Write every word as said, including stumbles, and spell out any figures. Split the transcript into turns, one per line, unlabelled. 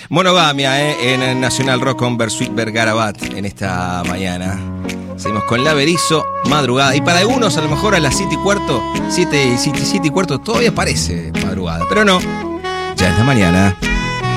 Monogamia, eh, en el Nacional Rock con Bersuit Vergarabat en esta mañana. Seguimos con La Berizo, madrugada. Y para algunos, a lo mejor a las siete y cuarto, siete y cuarto todavía parece madrugada, pero no, ya es la mañana.